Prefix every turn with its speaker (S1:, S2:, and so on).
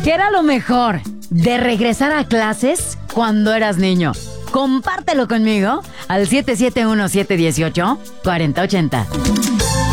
S1: ¿Qué era lo mejor de regresar a clases cuando eras niño? Compártelo conmigo al 771-718-4080.